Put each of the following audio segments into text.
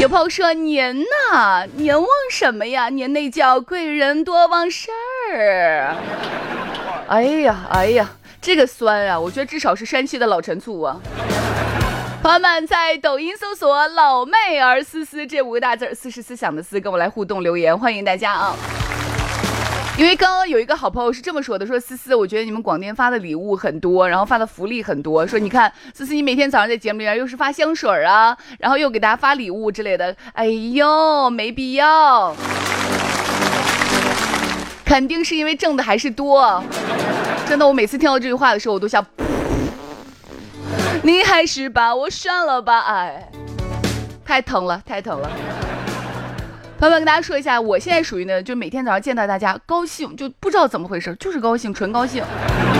有朋友说您呐，您忘什么呀？您那叫贵人多忘事儿。哎呀，这个酸啊，我觉得至少是山西的老陈醋啊。朋友们在抖音搜索老妹儿思思这5个大字，思是思想的思，跟我来互动留言，欢迎大家啊。因为刚刚有一个好朋友是这么说的，说思思，我觉得你们广电发的礼物很多，然后发的福利很多，说你看思思，你每天早上在节目里面又是发香水啊，然后又给大家发礼物之类的，哎呦，没必要，肯定是因为挣的还是多。真的，我每次听到这句话的时候，我都想，你还是把我删了吧，哎，太疼了，太疼了。朋友们，跟大家说一下，我现在属于呢，就每天早上见到大家高兴，就不知道怎么回事，就是高兴，纯高兴。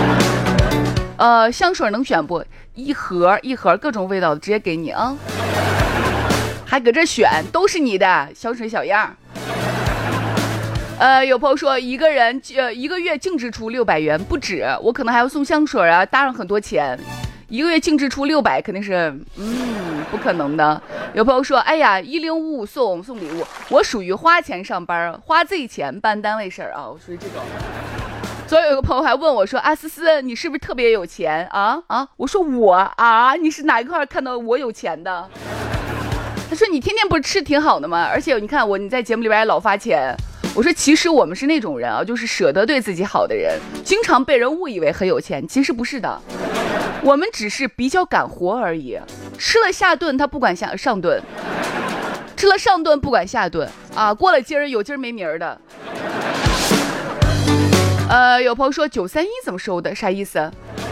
香水能选不？一盒各种味道的直接给你啊，还搁这选，都是你的香水小样。有朋友说一个人一个月净支出600元不止，我可能还要送香水啊，搭上很多钱。一个月净支出600肯定是不可能的。有朋友说，哎呀，1055送礼物，我属于花钱上班，花自己钱办单位事儿啊，我属于这种。所以有个朋友还问我说，啊思思，你是不是特别有钱啊？我说我啊，你是哪一块看到我有钱的？他说你天天不是吃挺好的吗？而且你看你在节目里边也老发钱。我说其实我们是那种人啊，就是舍得对自己好的人，经常被人误以为很有钱，其实不是的，我们只是比较敢活而已。吃了下顿他不管上顿，吃了上顿不管下顿啊，过了今儿有今儿没明儿的。有朋友说931怎么收的，啥意思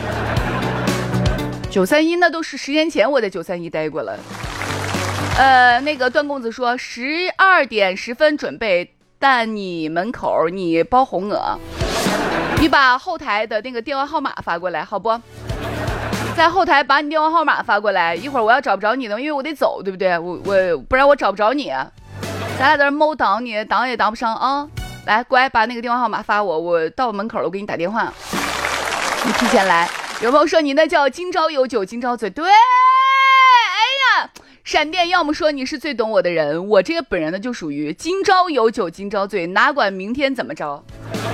？931那都是10年前我在931待过了。那个段公子说12点10分准备但你门口你包红鹅，你把后台的那个电话号码发过来好不？在后台把你电话号码发过来，一会儿我要找不着你呢，因为我得走，对不对？我不然我找不着你，咱俩在这猫挡你，挡也挡不上啊！来，乖，把那个电话号码发我，我到门口了，我给你打电话，你提前来。有朋友说你那叫今朝有酒今朝醉，对，哎呀。闪电要么说你是最懂我的人，我这个本人呢就属于今朝有酒今朝醉，哪管明天怎么着。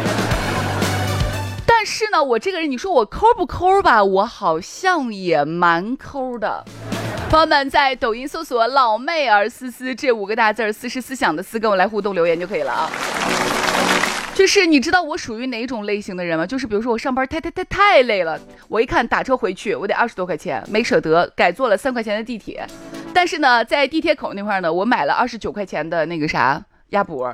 但是呢，我这个人你说我抠不抠吧，我好像也蛮抠的。朋友们在抖音搜索老妹儿思思这5个大字，思是思想的思，跟我来互动留言就可以了啊。就是你知道我属于哪种类型的人吗？就是比如说我上班太累了，我一看打车回去我得20多块钱，没舍得，改坐了3块钱的地铁。但是呢，在地铁口那块呢，我买了29块钱的那个啥鸭脖。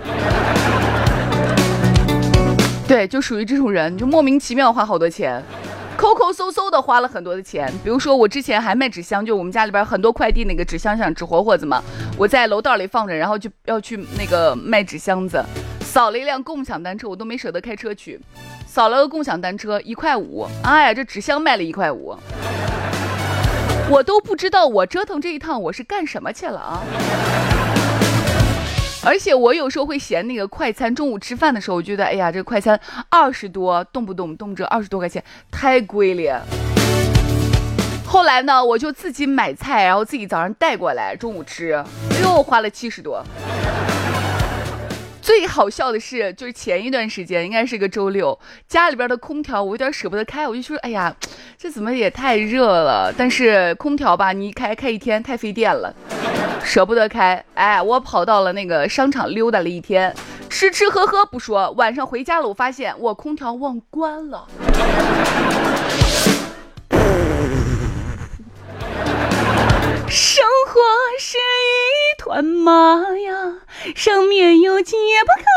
对，就属于这种人，就莫名其妙花好多钱，抠抠搜搜的花了很多的钱。比如说我之前还卖纸箱，就我们家里边很多快递那个纸箱上纸活活子嘛，我在楼道里放着，然后就要去那个卖纸箱子。扫了一辆共享单车，我都没舍得开车去，扫了个共享单车1块5，哎呀，这纸箱卖了1块5，我都不知道我折腾这一趟我是干什么去了啊！而且我有时候会嫌那个快餐，中午吃饭的时候，我觉得哎呀，这个快餐20多，动不辄20多块钱，太贵了。后来呢，我就自己买菜，然后自己早上带过来，中午吃，又花了70多。最好笑的是，就是前一段时间应该是个周六，家里边的空调我有点舍不得开，我就说哎呀，这怎么也太热了，但是空调吧你一开一天太费电了，舍不得开。哎，我跑到了那个商场溜达了一天，吃吃喝喝不说，晚上回家了我发现我空调忘关了。生活是一团麻呀，上面有解不开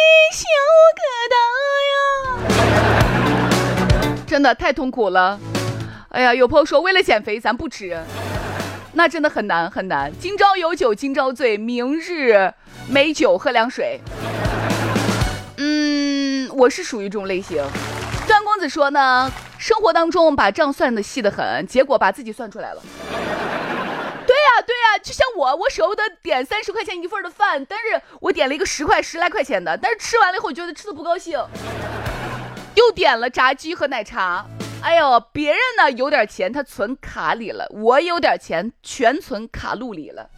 的小疙瘩呀，真的太痛苦了。哎呀，有朋友说为了减肥咱不吃，那真的很难很难。今朝有酒今朝醉，明日没酒喝凉水。我是属于这种类型。段公子说呢，生活当中把账算得细得很，结果把自己算出来了。对呀，就像我舍不得点30块钱一份的饭，但是我点了一个10来块钱的，但是吃完了以后觉得吃的不高兴，又点了炸鸡和奶茶。哎呦，别人呢有点钱他存卡里了，我有点钱全存卡路里了。